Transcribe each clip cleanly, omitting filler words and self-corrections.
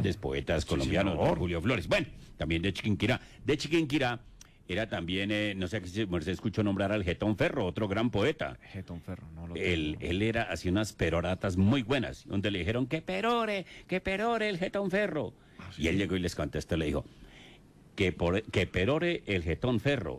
grandes poetas colombianos, señor. don Julio Flores. Bueno, también de Chiquinquirá. De Chiquinquirá era también, no sé si se escuchó nombrar al Getón Ferro, otro gran poeta. Getón Ferro, no lo Él tengo. hacía unas peroratas muy buenas, donde le dijeron que perore el Getón Ferro. Y él llegó y les contestó, le dijo, que perore el Getón Ferro,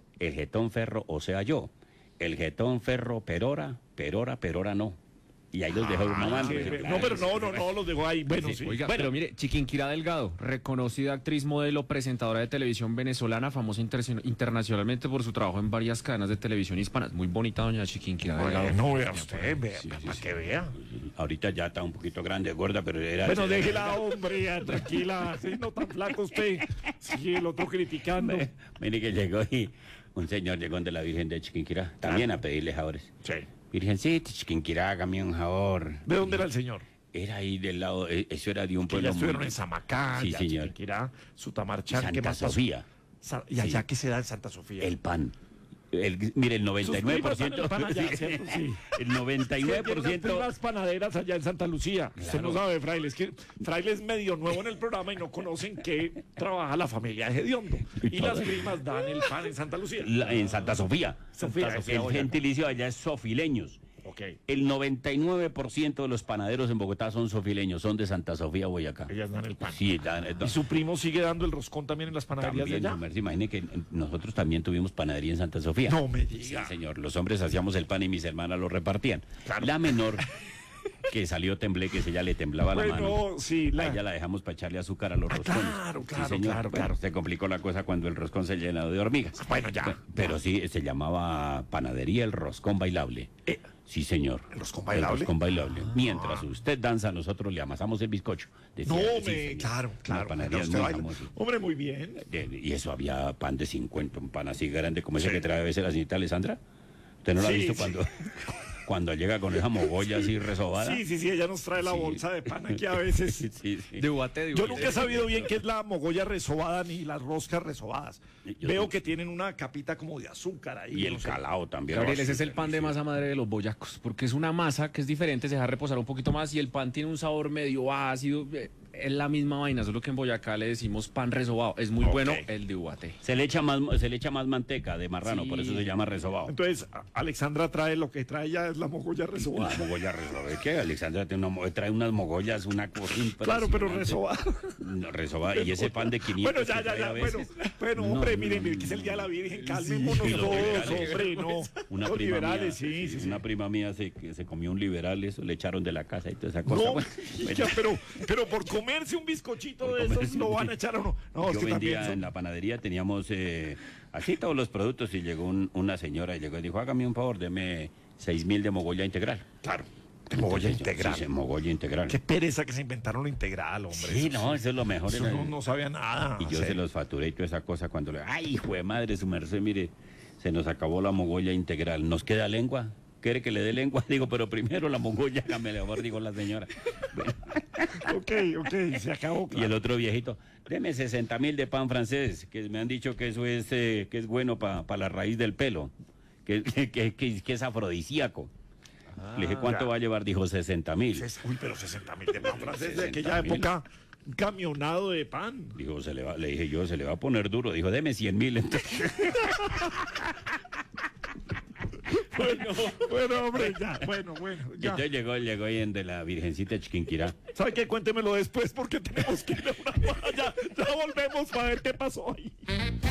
o sea yo. El Getón Ferro perora, perora no. Y ahí los dejó mamando. No, pero no, los dejó ahí. Bueno, sí. Oiga, Bueno. pero mire, Chiquinquirá Delgado, reconocida actriz, modelo, presentadora de televisión venezolana, famosa internacionalmente por su trabajo en varias cadenas de televisión hispanas. Muy bonita doña Chiquinquirá Delgado. No vea usted, vea, Sí, para sí. que vea. Ahorita ya está un poquito grande, gorda, pero era... Bueno, déjela, hombre, ya, tranquila. Sí, no tan flaco usted. Sí, el otro criticando. Mire que llegó y un señor llegó de la Virgen de Chiquinquirá, también a pedirle favores. Sí. Virgencita, Chiquinquirá, hágame un favor. ¿De dónde era el señor? Era ahí del lado, eso era de un Que pueblo... ya estuvieron muy- en Samacá, Sí, ya señor. Chiquinquirá, Sutamarchán, ¿qué Santa más pasó? Sofía, ¿Y allá Sí. qué se da en Santa Sofía? el pan. Mire, el Sus primas dan 99%... el pan allá, ¿cierto? Sí. El Tiene unas 99%... primas panaderas allá en Santa Lucía. Usted no sabe, Fraile, es que Fraile es medio nuevo en el programa y no conocen que trabaja la familia de Hediondo. Y las primas dan el pan en Santa Lucía. En Santa Sofía. Santa Sofía, El Boyacá. gentilicio allá es sofileños. Ok. El 99% de los panaderos en Bogotá son sofileños, son de Santa Sofía, Boyacá. Ellas dan el pan. Sí, ¿Y su primo sigue dando el roscón también en las panaderías también, de allá? Merce, imagine que nosotros también tuvimos panadería en Santa Sofía. No me Sí, diga. señor. Los hombres hacíamos el pan y mis hermanas lo repartían. Claro. La menor, que salió tembleque, ella le temblaba la mano. Bueno, sí, A ella la dejamos para echarle azúcar a los roscones. claro, Sí, claro, señor. claro, Bueno, claro. se complicó la cosa cuando el roscón se llenó de hormigas. Bueno, ya. Pero sí, se llamaba panadería el roscón bailable. Sí, señor. ¿El roscón bailable? El roscón bailable. Mientras usted danza, nosotros le amasamos el bizcocho. Decía, No, sí, señor. claro, La claro. panadería es Usted muy baila. famosa. Hombre, muy bien. Y eso había pan de 50, un pan así grande como ese Sí. que trae a veces la señorita Alessandra. ¿Usted no lo ha Sí, visto sí. cuando llega con esa mogolla así resobada? Sí, ella nos trae la Sí. bolsa de pan aquí a veces. Sí, sí. De Ubaté, Yo nunca he sabido bien qué es la mogolla resobada ni las roscas resobadas. Yo Veo no. que tienen una capita como de azúcar ahí. Y el no sé. calao también. Gabriel, Oh, ese sí, es el pan de delicioso. masa madre de los boyacos, porque es una masa que es diferente, se deja reposar un poquito más y el pan tiene un sabor medio ácido. Es la misma vaina, solo que en Boyacá le decimos pan resobado. Es muy Ok. bueno el de Ubaté. Se le echa más manteca de marrano, Sí. por eso se llama resobado. Entonces, Alexandra trae lo que trae ya es la mogolla La resobada. mogolla resobada. ¿Es que Alexandra trae unas mogollas, una cosa Claro, pero impresionante. resobada. No, resobada. Y ese pan de 500 Bueno, ya. que trae a veces. Bueno, No, hombre, no, miren, no, que es el Día de la Virgen. Sí, Calmémonos y los todos, liberales. hombre, no. Una Los prima liberales, mía, sí. Una prima mía se comió un liberal, eso le echaron de la casa y toda esa cosa. No, Bueno, ya, pero por comerse un bizcochito de esos lo van a echar o no. No, es yo que vendía también en la panadería, teníamos así todos los productos y llegó una señora y llegó y dijo, hágame un favor, deme 6.000 de mogolla integral. Claro, de mogolla Entonces, integral. Sí, mogolla integral. Qué pereza que se inventaron lo integral, hombre. Sí, no, eso es lo mejor. Eso no sabía nada. Y yo Sí. se los facturé y toda esa cosa cuando le... ¡Ay, hijo de madre, su merced! Mire, se nos acabó la mogolla integral. ¿Nos queda lengua? ¿Quiere que le dé lengua? Digo, pero primero la mogolla, hágame favor, dijo la señora. Bueno, Ok, se acabó. y el otro viejito, deme 60.000 de pan francés, que me han dicho que eso es, que es bueno para la raíz del pelo, que es afrodisíaco. Le dije, ¿cuánto ya. va a llevar? Dijo, 60.000. Uy, pero 60.000 de pan francés de 60.000. aquella época. Un camionado de pan. Dijo, le dije yo, se le va a poner duro. Dijo, deme 100.000. Entonces, Bueno, hombre, ya. Bueno, y ya. entonces llegó ahí en de la Virgencita de Chiquinquirá. ¿Sabe qué? Cuéntemelo después porque tenemos que ir a una... Ya volvemos para ver qué pasó ahí.